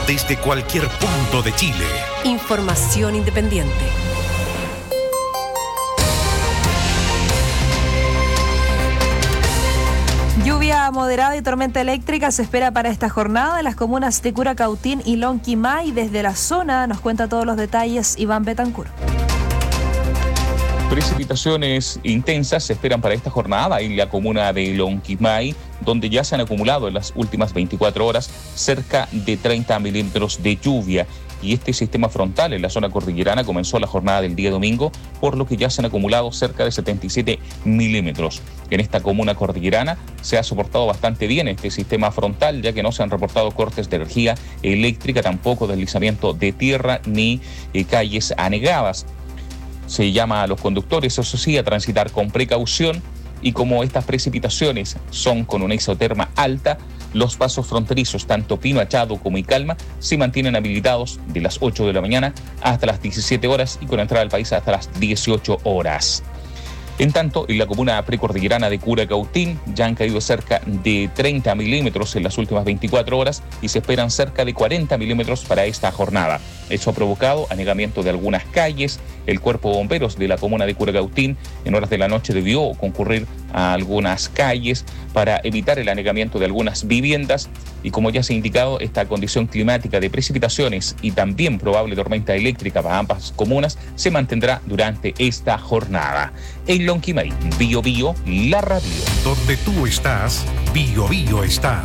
desde cualquier punto de Chile. Información independiente. Lluvia moderada y tormenta eléctrica se espera para esta jornada en las comunas de Curacautín y Lonquimay. Desde la zona nos cuenta todos los detalles Iván Betancur. Precipitaciones intensas se esperan para esta jornada en la comuna de Lonquimay, donde ya se han acumulado en las últimas 24 horas cerca de 30 milímetros de lluvia. Y este sistema frontal en la zona cordillerana comenzó la jornada del día domingo, por lo que ya se han acumulado cerca de 77 milímetros. En esta comuna cordillerana se ha soportado bastante bien este sistema frontal, ya que no se han reportado cortes de energía eléctrica, tampoco deslizamiento de tierra ni calles anegadas. Se llama a los conductores, eso sí, a transitar con precaución, y como estas precipitaciones son con una isoterma alta, los pasos fronterizos, tanto Pino Achado como Icalma, se mantienen habilitados de las 8 de la mañana hasta las 17 horas y con entrada al país hasta las 18 horas. En tanto, en la comuna precordillerana de Curacautín ya han caído cerca de 30 milímetros en las últimas 24 horas y se esperan cerca de 40 milímetros para esta jornada. Eso ha provocado anegamiento de algunas calles. El cuerpo de bomberos de la comuna de Curacautín en horas de la noche debió concurrir a algunas calles para evitar el anegamiento de algunas viviendas. Y como ya se ha indicado, esta condición climática de precipitaciones y también probable tormenta eléctrica para ambas comunas se mantendrá durante esta jornada. En Lonquimay, Bio Bio, la radio. Donde tú estás, Bio Bio está.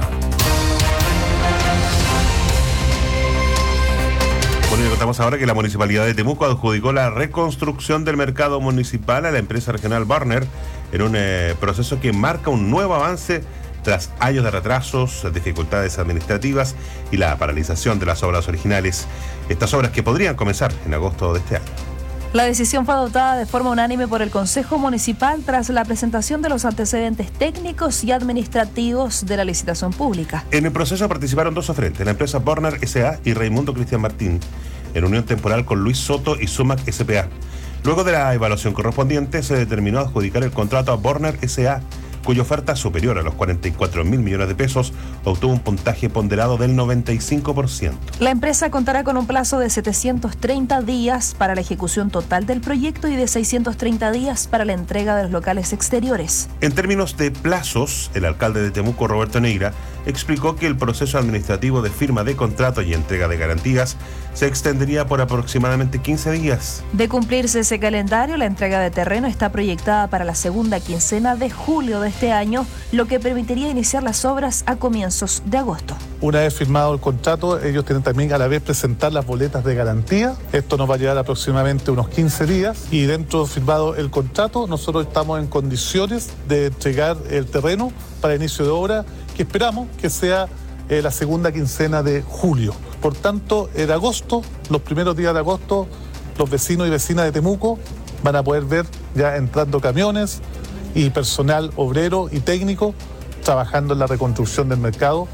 Bueno, y contamos ahora que la Municipalidad de Temuco adjudicó la reconstrucción del mercado municipal a la empresa regional Barner en un proceso que marca un nuevo avance tras años de retrasos, dificultades administrativas y la paralización de las obras originales. Estas obras que podrían comenzar en agosto de este año. La decisión fue adoptada de forma unánime por el Consejo Municipal tras la presentación de los antecedentes técnicos y administrativos de la licitación pública. En el proceso participaron dos oferentes, la empresa Borner S.A. y Raimundo Cristian Martín, en unión temporal con Luis Soto y Sumac S.P.A. Luego de la evaluación correspondiente, se determinó adjudicar el contrato a Borner S.A., cuya oferta, superior a los 44.000 millones de pesos, obtuvo un puntaje ponderado del 95%. La empresa contará con un plazo de 730 días para la ejecución total del proyecto y de 630 días para la entrega de los locales exteriores. En términos de plazos, el alcalde de Temuco, Roberto Neira, explicó que el proceso administrativo de firma de contrato y entrega de garantías se extendería por aproximadamente 15 días. De cumplirse ese calendario, la entrega de terreno está proyectada para la segunda quincena de julio de este año, lo que permitiría iniciar las obras a comienzos de agosto. Una vez firmado el contrato, ellos tienen también a la vez presentar las boletas de garantía. Esto nos va a llevar aproximadamente unos 15 días y dentro de firmado el contrato, nosotros estamos en condiciones de entregar el terreno para inicio de obra, que esperamos que sea la segunda quincena de julio. Por tanto, en agosto, los primeros días de agosto, los vecinos y vecinas de Temuco van a poder ver ya entrando camiones y personal obrero y técnico trabajando en la reconstrucción del mercado.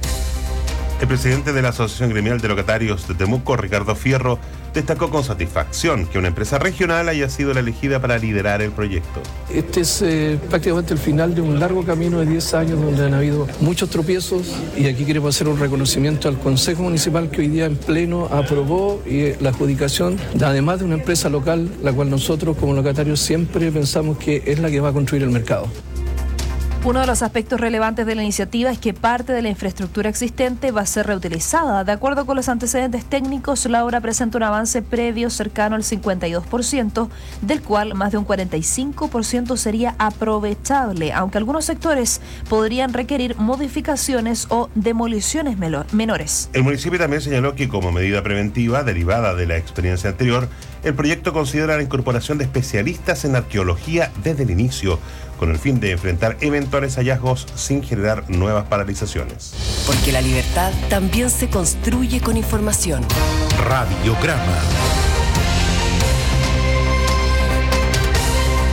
El presidente de la Asociación Gremial de Locatarios de Temuco, Ricardo Fierro, destacó con satisfacción que una empresa regional haya sido la elegida para liderar el proyecto. Este es prácticamente el final de un largo camino de 10 años donde han habido muchos tropiezos y aquí queremos hacer un reconocimiento al Consejo Municipal que hoy día en pleno aprobó la adjudicación, además de una empresa local, la cual nosotros como locatarios siempre pensamos que es la que va a construir el mercado. Uno de los aspectos relevantes de la iniciativa es que parte de la infraestructura existente va a ser reutilizada. De acuerdo con los antecedentes técnicos, la obra presenta un avance previo cercano al 52%, del cual más de un 45% sería aprovechable, aunque algunos sectores podrían requerir modificaciones o demoliciones menores. El municipio también señaló que como medida preventiva, derivada de la experiencia anterior, el proyecto considera la incorporación de especialistas en arqueología desde el inicio, con el fin de enfrentar eventuales hallazgos sin generar nuevas paralizaciones. Porque la libertad también se construye con información. Radiograma.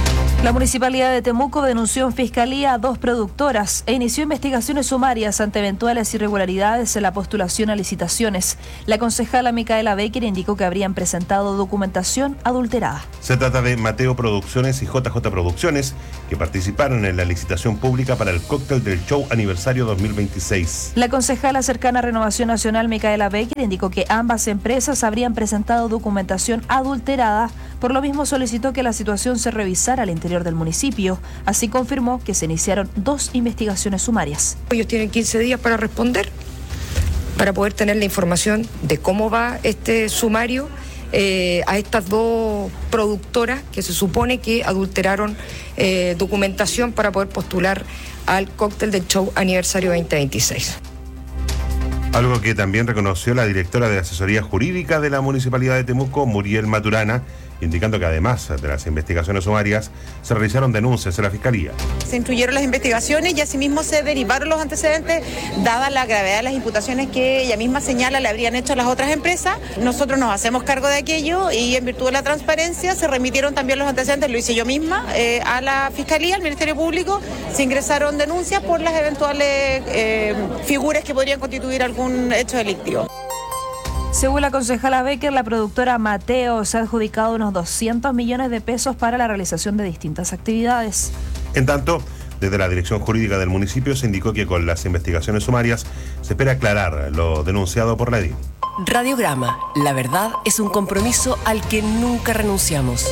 La Municipalidad de Temuco denunció en Fiscalía a 2 productoras e inició investigaciones sumarias ante eventuales irregularidades en la postulación a licitaciones. La concejala Micaela Becker indicó que habrían presentado documentación adulterada. Se trata de Mateo Producciones y JJ Producciones, que participaron en la licitación pública para el cóctel del show aniversario 2026. La concejala cercana a Renovación Nacional, Micaela Becker, indicó que ambas empresas habrían presentado documentación adulterada. Por lo mismo solicitó que la situación se revisara al interior del municipio. Así confirmó que se iniciaron 2 investigaciones sumarias. Ellos tienen 15 días para responder, para poder tener la información de cómo va este sumario a estas 2 productoras que se supone que adulteraron documentación para poder postular al cóctel del show aniversario 2026. Algo que también reconoció la directora de asesoría jurídica de la Municipalidad de Temuco, Muriel Maturana, indicando que además de las investigaciones sumarias, se realizaron denuncias en la Fiscalía. Se instruyeron las investigaciones y asimismo se derivaron los antecedentes, dada la gravedad de las imputaciones que ella misma señala le habrían hecho a las otras empresas. Nosotros nos hacemos cargo de aquello y en virtud de la transparencia se remitieron también los antecedentes, lo hice yo misma, a la Fiscalía, al Ministerio Público. Se ingresaron denuncias por las eventuales figuras que podrían constituir algún hecho delictivo. Según la concejala Becker, la productora Mateo se ha adjudicado unos 200 millones de pesos para la realización de distintas actividades. En tanto, desde la Dirección Jurídica del municipio se indicó que con las investigaciones sumarias se espera aclarar lo denunciado por la EDIM. Radiograma, la verdad es un compromiso al que nunca renunciamos.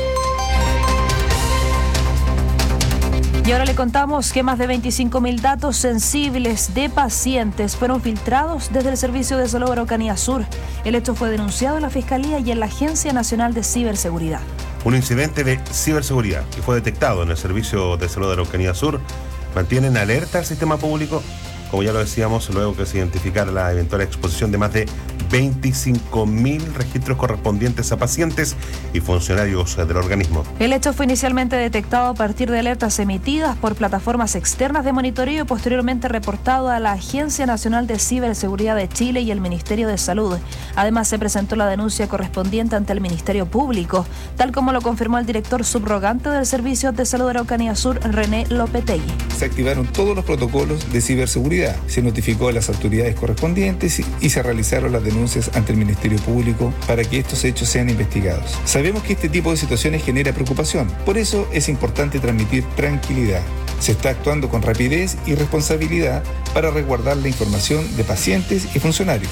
Y ahora le contamos que más de 25.000 datos sensibles de pacientes fueron filtrados desde el Servicio de Salud Araucanía Sur. El hecho fue denunciado en la Fiscalía y en la Agencia Nacional de Ciberseguridad. Un incidente de ciberseguridad que fue detectado en el Servicio de Salud Araucanía Sur mantiene en alerta al sistema público, como ya lo decíamos, luego que se identificara la eventual exposición de más de 25.000 registros correspondientes a pacientes y funcionarios del organismo. El hecho fue inicialmente detectado a partir de alertas emitidas por plataformas externas de monitoreo y posteriormente reportado a la Agencia Nacional de Ciberseguridad de Chile y el Ministerio de Salud. Además, se presentó la denuncia correspondiente ante el Ministerio Público, tal como lo confirmó el director subrogante del Servicio de Salud Araucanía Sur, René Lopetegui. Se activaron todos los protocolos de ciberseguridad, se notificó a las autoridades correspondientes y se realizaron las denuncias ante el Ministerio Público para que estos hechos sean investigados. Sabemos que este tipo de situaciones genera preocupación, por eso es importante transmitir tranquilidad. Se está actuando con rapidez y responsabilidad para resguardar la información de pacientes y funcionarios.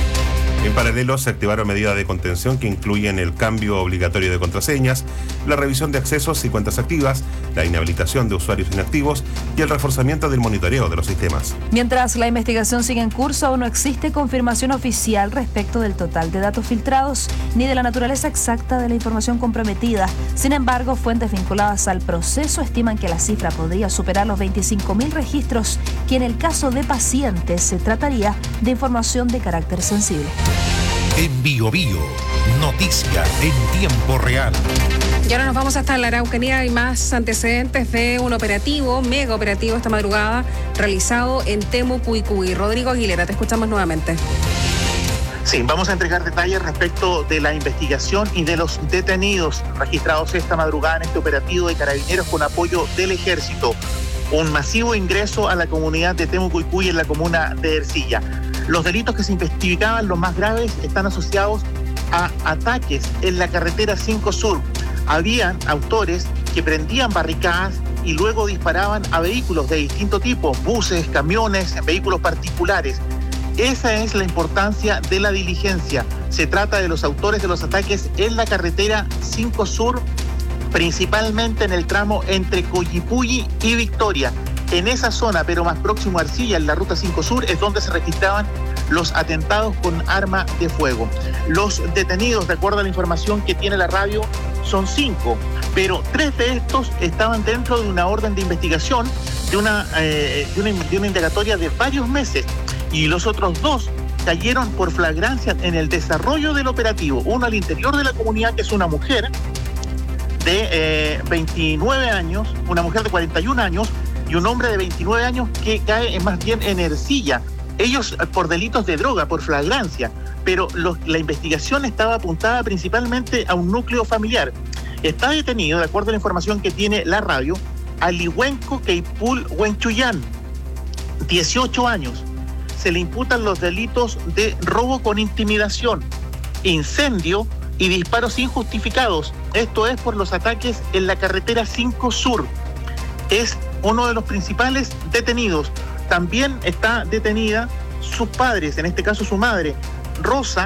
En paralelo, se activaron medidas de contención que incluyen el cambio obligatorio de contraseñas, la revisión de accesos y cuentas activas, la inhabilitación de usuarios inactivos y el reforzamiento del monitoreo de los sistemas. Mientras la investigación sigue en curso, aún no existe confirmación oficial respecto del total de datos filtrados ni de la naturaleza exacta de la información comprometida. Sin embargo, fuentes vinculadas al proceso estiman que la cifra podría superar los 25.000 registros, que en el caso de pacientes se trataría de información de carácter sensible. En Bio Bio, noticia en tiempo real. Y ahora nos vamos hasta la Araucanía. Hay más antecedentes de un operativo, mega operativo esta madrugada, realizado en Temuco y Cuy. Rodrigo Aguilera, te escuchamos nuevamente. Sí, vamos a entregar detalles respecto de la investigación y de los detenidos registrados esta madrugada en este operativo de carabineros con apoyo del Ejército. Un masivo ingreso a la comunidad de Temuco y Cuy en la comuna de Ercilla. Los delitos que se investigaban, los más graves, están asociados a ataques en la carretera 5 Sur. Habían autores que prendían barricadas y luego disparaban a vehículos de distinto tipo, buses, camiones, vehículos particulares. Esa es la importancia de la diligencia. Se trata de los autores de los ataques en la carretera 5 Sur, principalmente en el tramo entre Coyipulli y Victoria. En esa zona, pero más próximo a Ercilla, en la ruta 5 Sur, es donde se registraban los atentados con arma de fuego. Los detenidos, de acuerdo a la información que tiene la radio, son 5, pero 3 de estos estaban dentro de una orden de investigación, de una indagatoria de varios meses, y los otros 2 cayeron por flagrancia en el desarrollo del operativo. Uno al interior de la comunidad, que es una mujer de 29 años, una mujer de 41 años, y un hombre de 29 años que cae más bien en Ercilla. Ellos por delitos de droga, por flagrancia, pero la investigación estaba apuntada principalmente a un núcleo familiar. Está detenido, de acuerdo a la información que tiene la radio, Alihuenco Keipul Huenchuyán, 18 años. Se le imputan los delitos de robo con intimidación, incendio y disparos injustificados. Esto es por los ataques en la carretera 5 Sur. Es uno de los principales detenidos. También está detenida sus padres, en este caso su madre, Rosa,